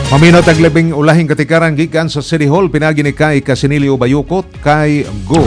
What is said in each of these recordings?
Maminot ang labing ulahing katikaran gikan sa City Hall pinagi ni kay Casinilio Bayukot kay Go.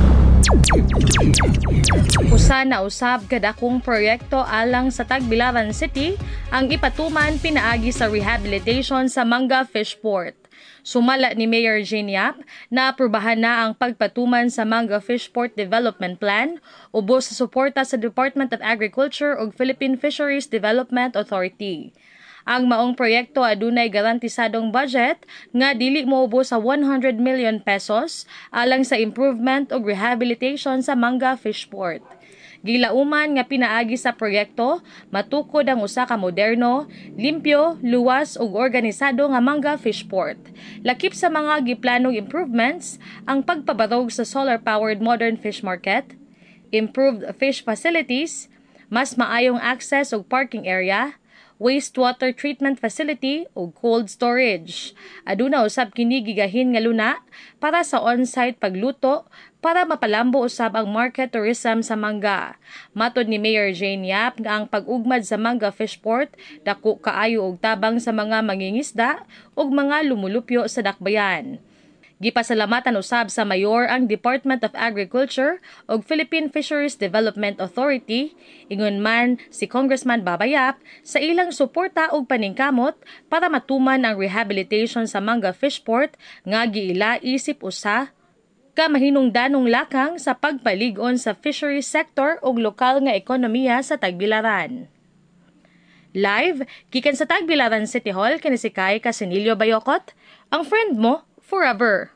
Usa na usab kadakong proyekto alang sa Tagbilaran City ang ipatuman pinaagi sa rehabilitation sa Manga Fishport. Sumala ni Mayor Jane Yap na aprubahan na ang pagpatuman sa Manga Fishport Development Plan ubos sa suporta sa Department of Agriculture ug Philippine Fisheries Development Authority. Ang maong proyekto adunay garantisadong budget nga dili moubos sa 100 million pesos alang sa improvement ug rehabilitation sa Manga Fishport. Gilauman nga pinaagi sa proyekto, matukod ang usa ka moderno, limpyo, luwas ug organisado nga Manga Fishport. Lakip sa mga giplanong improvements, ang pagpabarog sa solar-powered modern fish market, improved fish facilities, mas maayong access ug parking area, wastewater treatment facility o cold storage. Aduna usab kini gigahin nga luna para sa on-site pagluto para mapalambo usab ang market tourism sa Manga. Matod ni Mayor Jane Yap nga ang pag-ugmad sa Manga Fishport dako kaayo og tabang sa mga mangingisda ug mga lumulupyo sa dakbayan. Gipasalamatan usab sa mayor ang Department of Agriculture ug Philippine Fisheries Development Authority, ingon man si Congressman Babayap sa ilang suporta ug paningkamot para matuman ang rehabilitation sa Manga Fishport nga giila isip usa ka mahinungdanong lakang sa pagpalig-on sa fisheries sector ug lokal nga ekonomiya sa Tagbilaran. Live, gikan sa Tagbilaran City Hall kini si Kay Casinilio Bayokot, ang friend mo forever.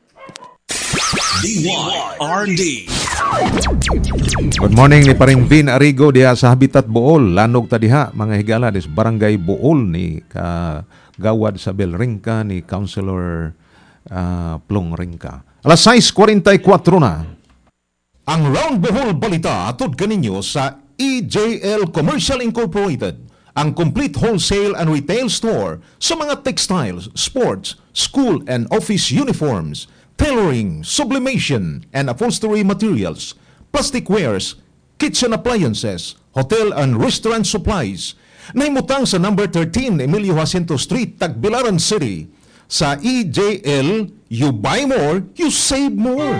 DYRD. Good morning ni paring Vin Arigo diha sa Habitat Bool. Lanog ta diha mga higala dis Barangay Bool ni kagawad sa Belringka ni Councilor Plong Ringka. Alas 6:44 na. Ang Round Bohol Balita atod kaninyo sa EJL Commercial Incorporated, ang complete wholesale and retail store sa mga textiles, sports, school and office uniforms, tailoring, sublimation and upholstery materials, plastic wares, kitchen appliances, hotel and restaurant supplies. Nahimutang sa number 13 Emilio Jacinto Street, Tagbilaran City. Sa EJL, you buy more, you save more.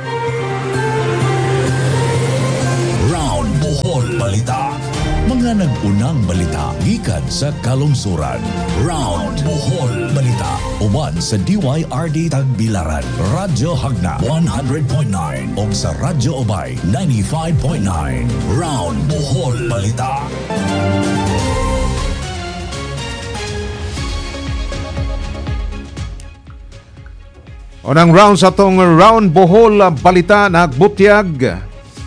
Round Bohol Balita. Mga nag-unang balita gikan sa kalungsuran. Round Bohol Balita. Uban sa DYRD Tagbilaran, Radyo Hagna 100.9 o sa Radyo Obay 95.9. Round Bohol Balita. Unang round sa tong Round Bohol Balita nagbutyag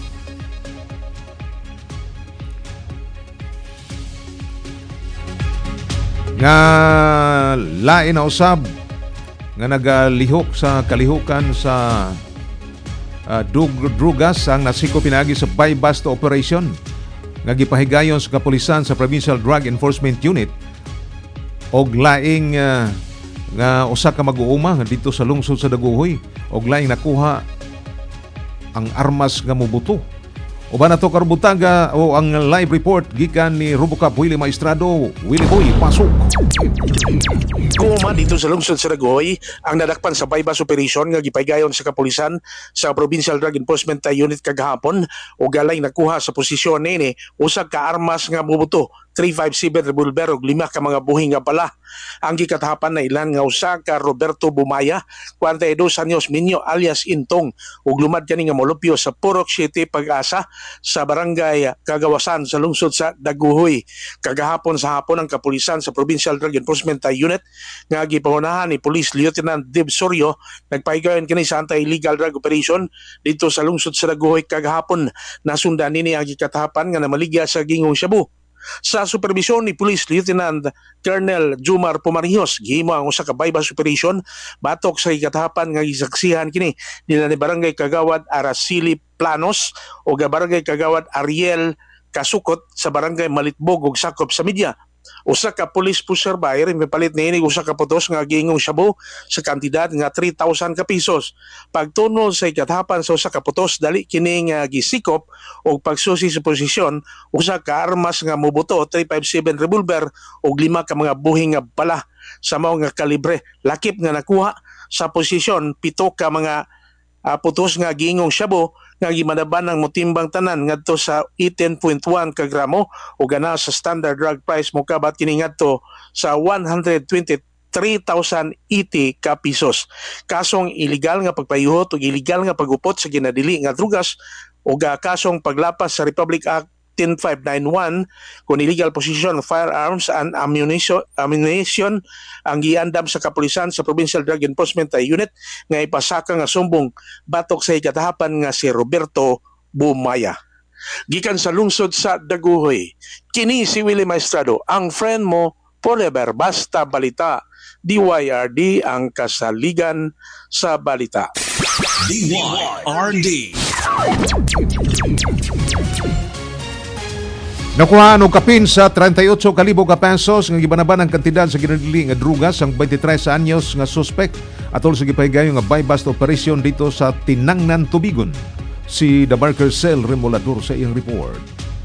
nga lain na usab nga nagalihok sa kalihukan sa drugas ang nasiko pinagi sa buy-bust operation nga gipahigayon sa kapulisan sa Provincial Drug Enforcement Unit og laing nga usa ka mag-uuma dito sa lungsod sa Daguhoy og laing nakuha ang armas nga mobuto. Uban na to karbutaga o ang live report gikan ni Robocop Willie Maestrado. Willie Boy, pasok. Kuma dito sa lungsod sa Daguhoy ang nadakpan sa buy-bust operation nga gipahigayon sa kapulisan sa Provincial Drug Enforcement Unit kagahapon o galay nakuha sa posisyon ni usa ka armas nga mobuto, 357 revolver ug 5 ka mga buhing nga pala. Ang gikatahapan na ilan nga usa ka Roberto Bumaya, 42 anyos minyo alias Intong ug lumad kani nga molupyo sa Purok City, Pag-asa sa barangay Kagawasan sa lungsod sa Daguhoy. Kagahapon sa hapon ang kapulisan sa Provincial Drug Enforcement Unit nga gipangunahan ni Police Lieutenant Deb Sorio nagpahigayon kini sa anti-illegal drug operation dito sa lungsod sa Daguhoy kagahapon. Nasundan nini ang gikatahapan nga namaligya sa gingong shabu. Sa supervisyon ni Police Lieutenant Colonel Jumar Pumarijos, gihimo ang usa ka buy-bust operation batok sa gikatahapan nga gisaksihan kini nila ni Barangay Kagawad Araceli Planos o Barangay Kagawad Ariel Kasukot sa Barangay Malitbog ug sakop sa Media. Usa ka police pusher buyer mipalit niini usa ka putos nga giingong shabu sa kantidad nga 3,000 ka pesos. Pagtunol sa ikatahapan sa usa ka putos dali kini nga gisikop og pagsusi sa posisyon usa ka armas nga mubuto 357 revolver ug 5 ka mga buhing nga bala sa mao nga kalibre. Lakip nga nakuha sa posisyon 7 ka mga putos nga giingong shabu nga gimadaban ng motimbang tanan ngadto sa 18.1 ka gramo ug gana sa standard drug price mokabat kini ngadto sa 123,080 ka pesos. Kasong illegal nga pagpayuhot ug illegal nga pagupot sa ginadili nga drugas ug kasong paglapas sa Republic Act 10591 kung illegal possession of firearms and ammunition ang giandam sa kapulisan sa Provincial Drug Enforcement Unit nga ipasaka nga sumbong batok sa ikatahapan nga si Roberto Bumaya. Gikan sa lungsod sa Daguhoy, kini si Willie Maestrado, ang friend mo forever, basta balita. DYRD ang kasaligan sa balita. DYRD. Nakuha og kapin sa 38,000 ka pesos nga gibanaban ang kantidad sa ginadili nga drugas ang 23 anyos nga suspek atol sa gipahigayon nga buy-bust operation dito sa Tinangnan, Tubigon. Si The Barker Cell Remolador sa iyang report.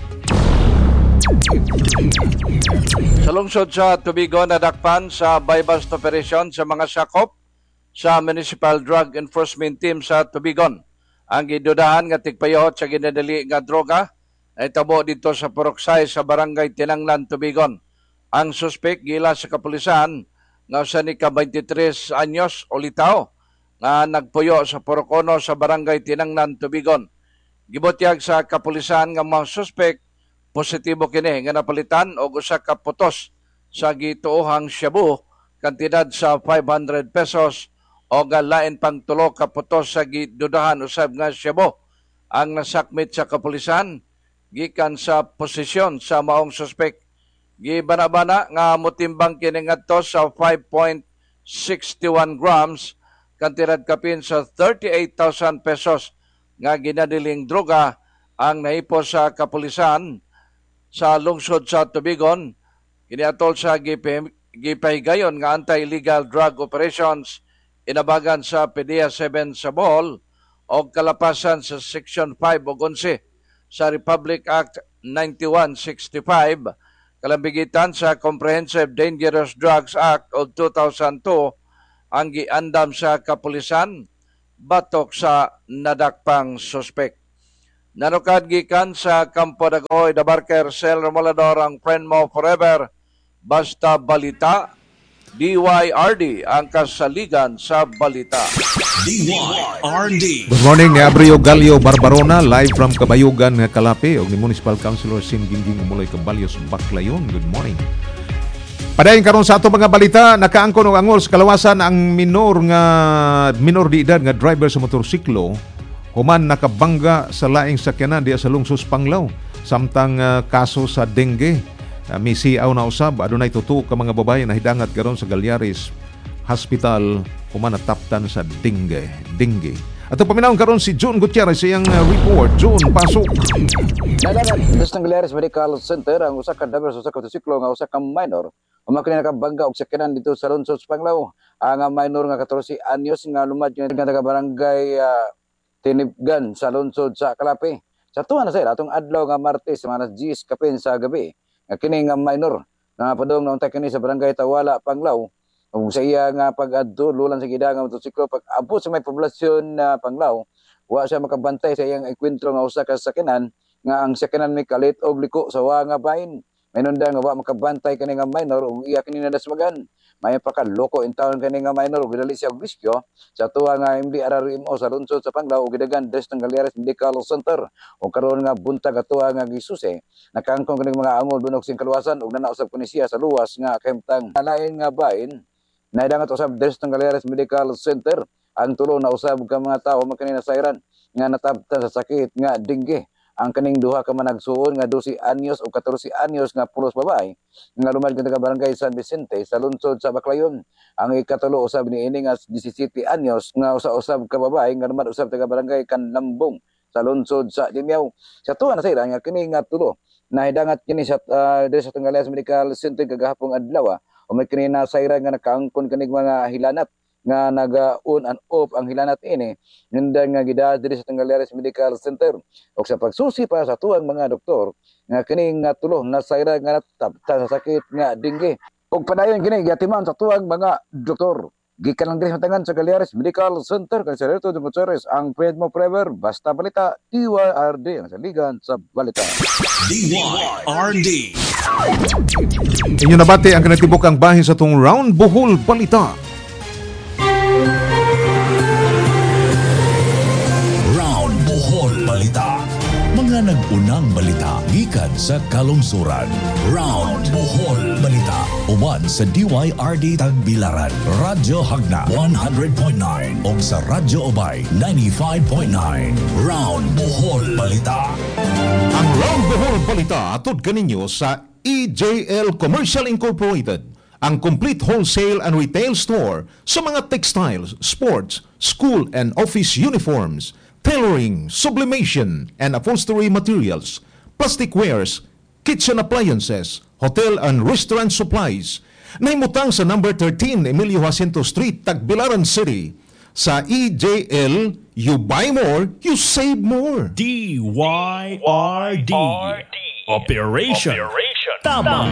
Sa lungsod sa Tubigon, nadakpan sa buy-bust operation sa mga sakop sa Municipal Drug Enforcement Team sa Tubigon. Ang gidudahan nga tigpayot sa ginadili nga droga ay tabo dito sa Puruksay sa Barangay Tinangnan, Tubigon. Ang suspek gila sa kapulisan nga usa ni ka 23 anyos o litaw nga nagpuyo sa Purukono sa Barangay Tinangnan, Tubigon. Gibutyag sa kapulisan nga mga suspek positibo kini nga napalitan og usa ka putos sa gituohang shabu kantidad sa 500 pesos o lain pang tulo ka putos sa gidudahan usab nga shabu. Ang nasakmit sa kapulisan gikan sa posisyon sa maong suspek. Gibanabana nga motimbang kini ngadto sa 5.61 grams kantidad kapin sa 38,000 pesos nga ginadiling droga ang naipo sa kapulisan sa lungsod sa Tubigon. Kiniatol sa gipahigayon nga anti-illegal drug operations inabagan sa PDEA 7 sa Bohol o kalapasan sa Section 5 o 11 sa Republic Act 9165, kalambigitan sa Comprehensive Dangerous Drugs Act of 2002 ang giandam sa kapulisan batok sa nadakpang suspek. Nanukad gikan sa Campo Dagohoy, The Barker Cell Remolador, ang friend mo forever, basta balita. DYRD ang kasaligan sa balita. DYRD. Good morning ni Abrio Galio Barbarona, live from Kabayugan nga Kalapi og ni Municipal Councilor Sin Gingging Umuloy Caballos Baclayon. Good morning. Padayon karon sa ato mga balita, nakaangkon og angol sa kalawasan ang minor di edad nga driver sa motorsiklo human nakabangga sa laing sakyanan diya sa lungsod Panglao samtang kaso sa dengue. Misiaw na usab, adunay tuto ka mga babae na hidangat karon sa Galyaris Hospital human nataptan sa dengue. Ato paminawon karon si June Gutierrez sa iyang report. June, pasok. Nadagat des ng Galyaris Medical Center ang usa ka driver sa usa ka motorsiklo nga usa ka minor umakini nakabangga og sakyanan dito sa lungsod sa Panglao. Ang minor nga 14 anyos nga lumad nga taga barangay Tinibgan sa lungsod sa Kalapi. Sa tuwa na sa atong adlaw nga Martes mga 10 kapin sa gabi. Kini nga minor na padong na untay kini sa barangay Tawala, Panglao. Ug sa iya nga pag-adto lulan sa gida nga motorsiklo pag-abot sa may poblasyon na Panglao, wa siya makabantay sa iyang enkwentro nga usa ka sakyanan nga ang sakyanan may kalit og liko sa wa nga bahin. Maynon nga wa makabantay kani nga minor ug iya kini nadasmagan. May pakaloko in town kani nga minor ug dali siya og riskyo sa tuwa nga MDRRMO sa lungsod sa Panglao ug gidagan des ng Galyaris Medical Center. Ug karon nga buntag atuwa nga gisusi nakangkong kani mga angol bunok sing kaluwasan ug nanausab kani siya sa luwas nga kahimtang lain nga bahin. Naidangat usab des ng Galyaris Medical Center ang tulo na usab ka mga tawo makanina sayran nga natabtan sa sakit nga dengue. Ang kaning duha ka managsuon nga 12 anyos o 14 anyos nga pulos babae nga lumad ka barangay San Vicente sa lungsod sa Baclayon. Ang ikatulo usab niini nga 17 anyos nga usab ka babae nga lumad usab taga barangay Kanlambong sa lungsod sa Dimiao. Sa tuwa na sa ila nga kini nga tulo nahidangat kini sa diri sa Tanggalas Medical Center kagahapon adlaw. O may kini na sayra nga nakaangkon kanig mga hilanat nga naga-on and off ang hilanat ini nindang nga gidad diri sa Tanggalas Medical Center og sa pagsusi para sa tuang mga doktor nga kini nga tulo na sayra nga natapta sa sakit nga dengue og padayon kini gatiman sa tuang mga doktor gikan lang diri sa tangan sa Tanggalas Medical Center kay Sir Reto Gutierrez ang Pred mo Forever basta balita DYRD ang saligan sa balita. DYRD. Inyo nabati ang kanatibok ang bahin sa tong Round Bohol Balita. Round Bohol Balita. Mga nag-unang balita gikan sa kalungsuran. Round Bohol Balita. Uban sa DYRD Tagbilaran, Radyo Hagna 100.9 ug sa Radyo Obay 95.9. Round Bohol Balita. Ang Round Bohol Balita atod kaninyo sa EJL Commercial Incorporated, ang complete wholesale and retail store sa mga textiles, sports, school and office uniforms, tailoring, sublimation and upholstery materials, plastic wares, kitchen appliances, hotel and restaurant supplies. Nahimutang sa number 13 Emilio Jacinto Street, Tagbilaran City. Sa EJL, you buy more, you save more. DYRD. Operation Tama.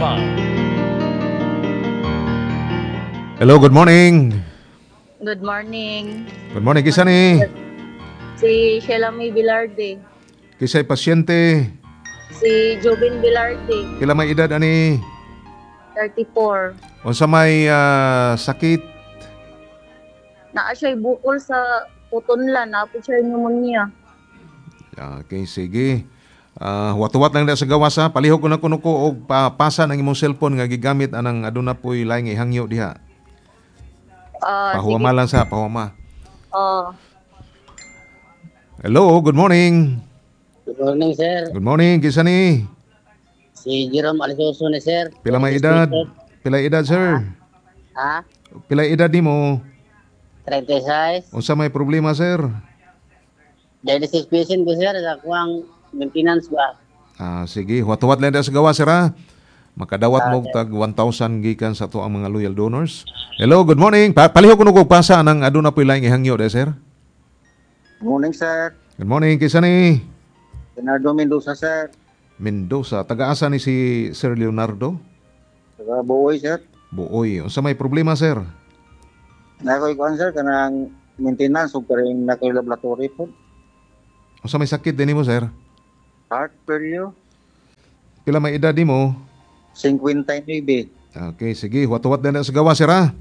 Hello, good morning. Good morning. Good morning, kisa ni? Si Sheila May Bilarde. Kisa'y pasyente. Si Jobin Bilarde, Pila may edad ani? 34. Unsa may sakit? Naa siya'y bukol sa putunlan. Napit siya pneumonia. Okay, sige. Watuwat lang na sa gawas ha. Palihog ko na kuno ko og pasa ng imong cellphone nga gigamit anang aduna po'y laing ihangyo diha. Pahuwama lang sa pahuwama. Hello, good morning. Good morning, sir. Good morning, kisa ni? Si Jerome Alisoso ni sir. Pila may edad? Pila edad, sir? Ha? Pila edad nimo? 36. Unsa may problema, sir? Dialysis patient ko, sir. Sa kuwang maintenance ba? Sige, watuwat lang na sa gawas, sir ha? Makadawat mo tag 1,000 gikan sa to ang mga loyal donors. Hello, good morning. Palihog ko nung pasa ng aduna po ilang ihangyo, sir? Good morning, sir. Good morning, kisa ni? Leonardo Mendoza, sir. Mendoza. Taga-asa ni si Sir Leonardo? Taga Buoy, sir. Buoy. Unsa may problema, sir? Nakoy ko, sir, kanang maintenance o karing nakoy laboratory po. Unsa may sakit din mo, sir? Heart failure. Pila may edad mo? 59. Okay, sige. Watuwat din na sa gawa, sir ha?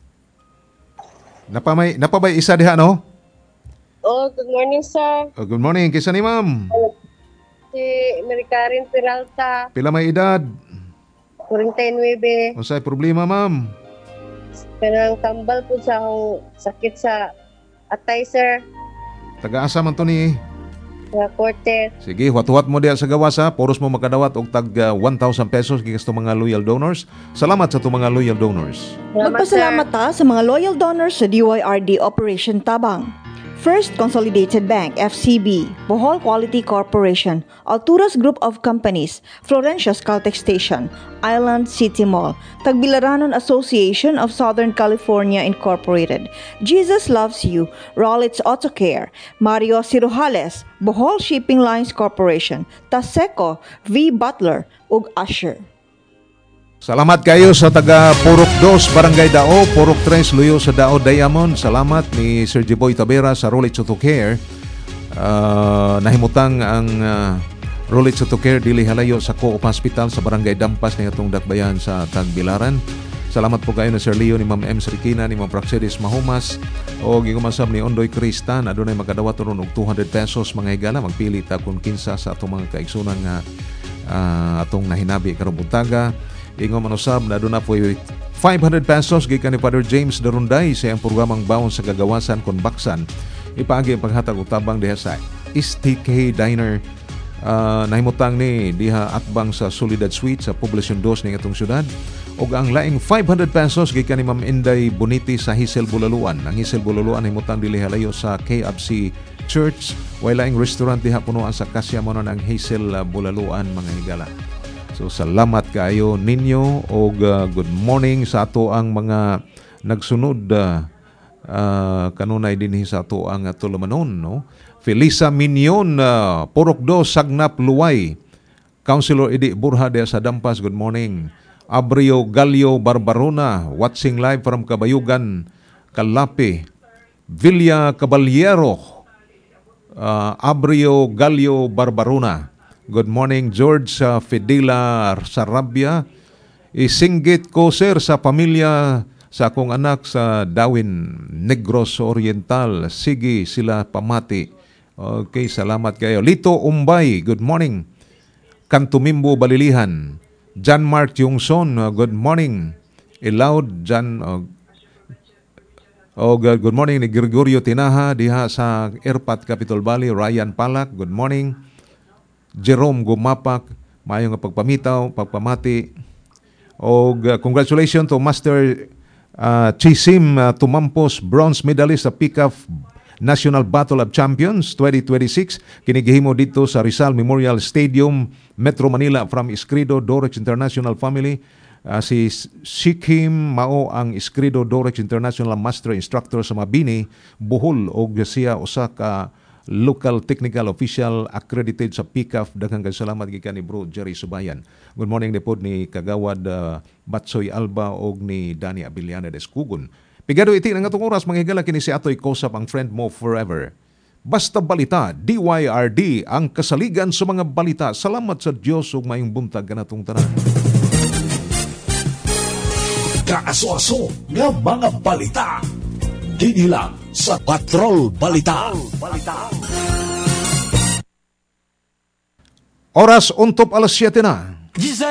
Napabay isa diha, no? Good morning, sir. Good morning. Kisa ni ma'am? Si Maricarin Peralta, Pila may edad? 49. Unsay problema, ma'am? Kanang tambal po sa akong sakit sa atay, sir. Taga-asa man to ni? Sa korte. Sige, watuwat mo diya sa gawas ha. Poros mo makadawat og tag 1,000 pesos gikas to mga loyal donors. Salamat sa to mga loyal donors. Magpasalamat ta sa mga loyal donors sa DYRD Operation Tabang. First Consolidated Bank, FCB, Bohol Quality Corporation, Alturas Group of Companies, Florencia's Caltex Station, Island City Mall, Tagbilaranon Association of Southern California Incorporated, Jesus Loves You, Rollins Auto Care, Mario Cirojales, Bohol Shipping Lines Corporation, Taseco, V. Butler, ug Usher. Salamat kayo sa taga Purok 2, Barangay Dao, Purok 3, Luyo sa Dao Diamond. Salamat ni Sir Jiboy Tabera sa Rollins Auto Care. Nahimutang ang Rollins Auto Care dili halayo sa Co-op Hospital sa Barangay Dampas ni atong Dakbayan sa Tagbilaran. Salamat po kayo ni Sir Leo, ni Ma'am M. Srikina, ni Ma'am Praxedis Mahumas o gigumasab ni Ondoy Cristan. Adunay makadawat ron og 200 pesos mga higala. Magpili ta kung kinsa sa atong mga kaigsunan nga atong nahinabi karong buntaga. Ingon manusab na doon na po 500 pesos gikan ni Father James Darunday sa iyang programang Baon sa Gagawasan kon Baksan. Ipaagi ang paghatag utabang diha sa STK Diner. Nahimutang ni diha atbang sa Soledad Suite sa Poblacion 2 ning atong syudad. Og ang laing 500 pesos gikan ni Ma'am Inday Boniti sa Hisel Bulaluan. Ang Hisel Bulaluan himutang dili halayo sa KFC Church, wala ang restaurant diha punuan sa kasya mo ng Hazel Bulaluan mga higala. So salamat kayo ninyo og good morning sa ato ang mga nagsunod kanunay dinhi sa ato ang tulumanon, no? Felisa Minion, Porokdo, Sagnap, Luway. Councilor Edi Burha de sa Dampas, good morning. Abrio Galio Barbarona, watching live from Kabayugan, Kalapi. Villa Caballero, Abrio Galio Barbarona. Good morning, George Fidela Sarabia. Isinggit ko, sir, sa pamilya sa akong anak sa Dawin, Negros Oriental. Sige sila pamati. Okay, salamat kayo. Lito Umbay, good morning. Kantumimbo Balilihan. John Mark Yungson, good morning. Ilaud Jan good morning ni Gregorio Tinaha diha sa Erpat, Capitol Valley. Ryan Palak, good morning. Jerome Gumapak, maayong pagpamitaw, pagpamati. Congratulations to Master Chisim Tumampos, bronze medalist sa PICAF National Battle of Champions 2026. Kinigihimo dito sa Rizal Memorial Stadium, Metro Manila from Iskrido Dorex International Family. Si Shikim mao ang Iskrido Dorex International Master Instructor sa Mabini, Bohol, o siya usa ka local technical official accredited sa PICAF. Daghang salamat gikan ni Bro Jerry Subayan. Good morning ni pod ni Kagawad Batsoy Alba og ni Danny Abiliana de Escugon. Pigado iti ang atong oras mga higala kini si Atoy Kosap, ang friend mo forever. Basta balita, DYRD ang kasaligan sa mga balita. Salamat sa Dios ug maayong buntag kanatong tanan. Kaaso-aso nga mga balita. Dili lang sa Patrol Balita. Oras untop alas 7 na.